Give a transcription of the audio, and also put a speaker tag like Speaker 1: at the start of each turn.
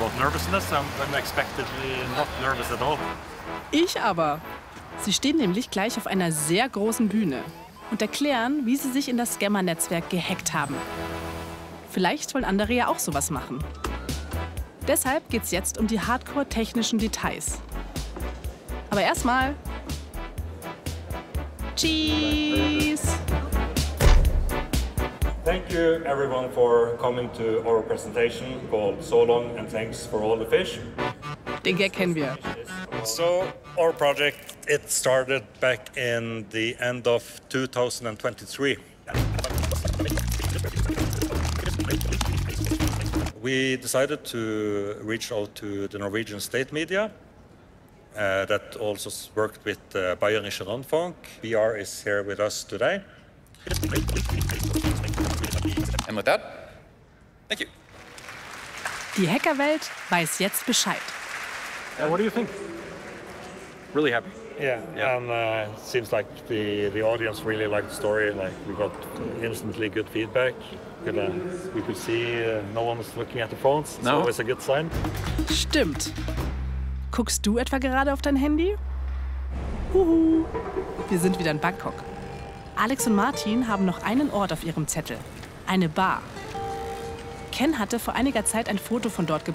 Speaker 1: of nervousness. I'm unexpectedly not nervous at all.
Speaker 2: Ich aber. Sie stehen nämlich gleich auf einer sehr großen Bühne und erklären, wie sie sich in das Scammer-Netzwerk gehackt haben. Vielleicht wollen andere ja auch sowas machen. Deshalb geht's jetzt um die hardcore-technischen Details. Aber erstmal Cheese!
Speaker 1: Thank you everyone for coming to our presentation called So Long and Thanks for All the Fish.
Speaker 2: Den Gag kennen wir.
Speaker 1: So our project, it started back in the end of 2023. We decided to reach out to the Norwegian state media that also worked with Bayerische Rundfunk. BR is here with us today.
Speaker 3: And with that, thank you.
Speaker 2: Die Hackerwelt weiß jetzt Bescheid.
Speaker 1: What do you think?
Speaker 3: Really happy.
Speaker 1: Yeah. And it seems like the audience really liked the story. Like we got instantly good feedback. We could see no one was looking at the phones. It's
Speaker 3: No.
Speaker 1: always a good sign.
Speaker 2: Stimmt. Guckst du etwa gerade auf dein Handy? Huhu. Wir sind wieder in Bangkok. Alex und Martin haben noch einen Ort auf ihrem Zettel. Eine Bar. Ken hatte vor einiger Zeit ein Foto von dort gepostet.